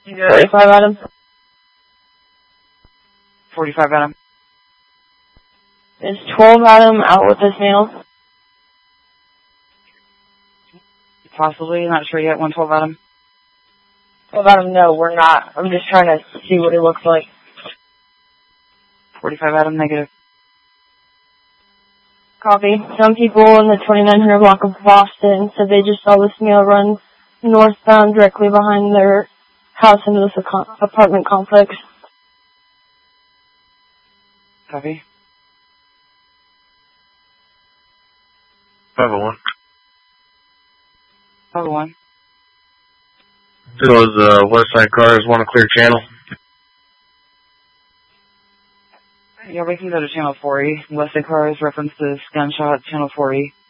45 Adam. 45 Adam. Is 12 Adam out with this male? Possibly, not sure yet. 112 Adam. 12 Adam, no, we're not. I'm just trying to see what it looks like. 45 Adam, negative. Copy. Some people in the 2900 block of Boston said they just saw this male run northbound directly behind their house into this apartment complex. Copy. 501. 501. Those west side cars want to clear channel. Yeah, we can go to channel 4E. West Side Cars references gunshot, channel 4E.